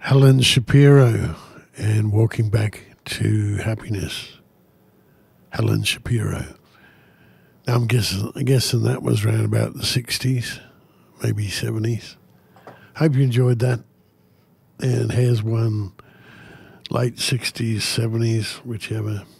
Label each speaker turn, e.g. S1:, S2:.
S1: Helen Shapiro and Walking Back to Happiness. Helen Shapiro. Now I'm guessing that was around about the 60s, maybe 70s. Hope you enjoyed that. And here's one late 60s, 70s, whichever.